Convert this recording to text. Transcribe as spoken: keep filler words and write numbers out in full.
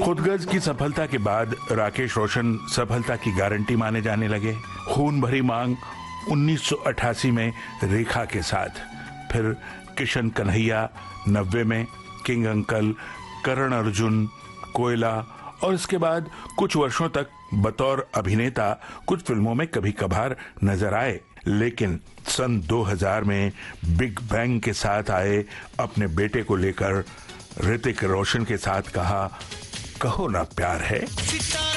खुदगर्ज की सफलता के बाद राकेश रोशन सफलता की गारंटी माने जाने लगे। खून भरी मांग उन्नीस सौ अट्ठासी में रेखा के साथ, फिर किशन कन्हैया नब्बे में, किंग अंकल, करण अर्जुन, कोयला, और इसके बाद कुछ वर्षों तक बतौर अभिनेता कुछ फिल्मों में कभी कभार नजर आए। लेकिन सन दो हज़ार में बिग बैंग के साथ आए अपने बेटे को लेकर ऋतिक रोशन के साथ कहा, कहो ना प्यार है।